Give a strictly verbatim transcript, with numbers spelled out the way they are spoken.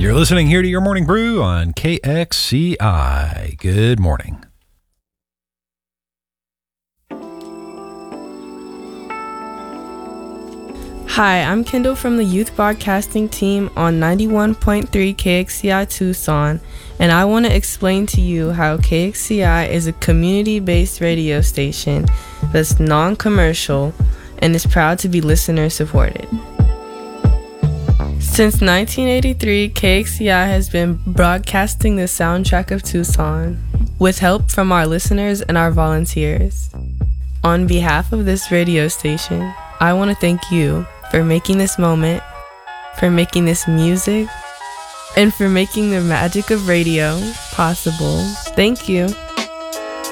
You're listening here to Your Morning Brew on K X C I. Good morning. Hi, I'm Kendall from the Youth Broadcasting Team on ninety-one point three K X C I Tucson, and I want to explain to you how K X C I is a community-based radio station that's non-commercial and is proud to be listener-supported. Since nineteen eighty-three, K X C I has been broadcasting the soundtrack of Tucson with help from our listeners and our volunteers. On behalf of this radio station, I want to thank you for making this moment, for making this music, and for making the magic of radio possible. Thank you.